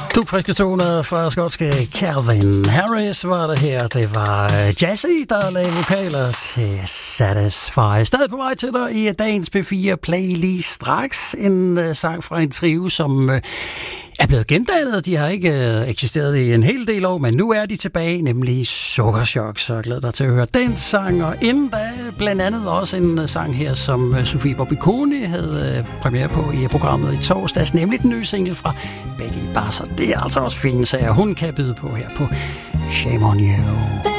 To friske toner fra skotske Calvin Harris var det her. Det var Jazzy, der lavede vokaler til Satisfy. Stadig på vej til dig i dagens P4 Play lige straks. En sang fra en trio, som er blevet gendannet. De har ikke eksisteret i en hel del år, men nu er de tilbage, nemlig Sukkerchok. Så jeg glæder dig til at høre den sang. Og inden da blandt andet også en sang her, som Sofie Bobbiconi havde premiere på i programmet i torsdags, nemlig den nye single fra Betty Basser. Det er altså også fine sager, hun kan byde på her på Shame on You.